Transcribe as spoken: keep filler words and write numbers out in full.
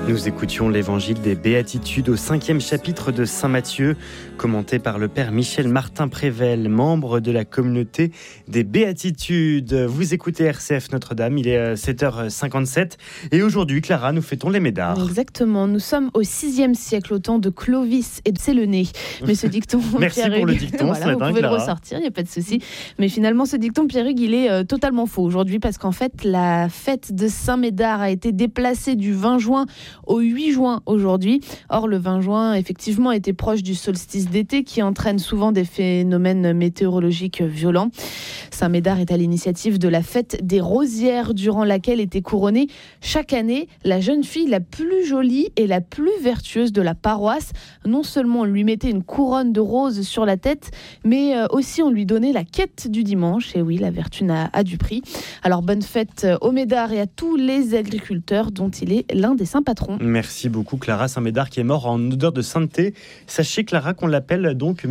Nous écoutions l'évangile des Béatitudes au cinquième chapitre de Saint Matthieu, commenté par le père Michel Martin-Prével, membre de la communauté des Béatitudes. Vous écoutez R C F Notre-Dame, il est sept heures cinquante-sept et aujourd'hui, Clara, nous fêtons les Médards. Exactement, nous sommes au sixième siècle, au temps de Clovis et de Séléné. Mais ce dicton, merci Pierre pour le Hugues, dicton, voilà, ce vous matin, pouvez Clara. le ressortir, il n'y a pas de souci. Mais finalement, ce dicton, Pierre Hugues, il est euh, totalement faux aujourd'hui parce qu'en fait, la fête de Saint-Médard a été déplacée du vingt juin au huit juin aujourd'hui. Or, le vingt juin, effectivement, était proche du solstice d'été qui entraîne souvent des phénomènes météorologiques violents. Saint-Médard est à l'initiative de la fête des Rosières, durant laquelle était couronnée chaque année la jeune fille la plus jolie et la plus vertueuse de la paroisse. Non seulement on lui mettait une couronne de roses sur la tête, mais aussi on lui donnait la quête du dimanche. Et oui, la vertu n'a a du prix. Alors bonne fête aux Médards et à tous les agriculteurs dont il est l'un des saints patrons. Merci beaucoup, Clara. Saint-Médard qui est mort en odeur de sainteté. Sachez, Clara, qu'on l'appelle donc